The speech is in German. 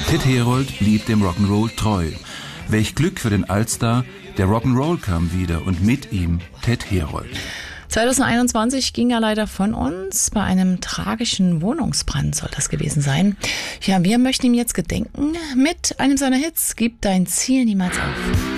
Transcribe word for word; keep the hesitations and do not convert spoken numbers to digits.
Ted Herold blieb dem Rock'n'Roll treu. Welch Glück für den Allstar, der Rock'n'Roll kam wieder und mit ihm Ted Herold. zwanzig einundzwanzig ging er leider von uns. Bei einem tragischen Wohnungsbrand soll das gewesen sein. Ja, wir möchten ihm jetzt gedenken mit einem seiner Hits. Gib dein Ziel niemals auf.